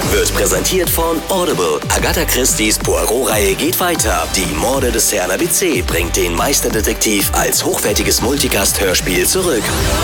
wird präsentiert von Audible. Agatha Christie's Poirot-Reihe geht weiter. Die Morde des Herrn ABC bringt den Meisterdetektiv als hochwertiges Multicast-Hörspiel zurück.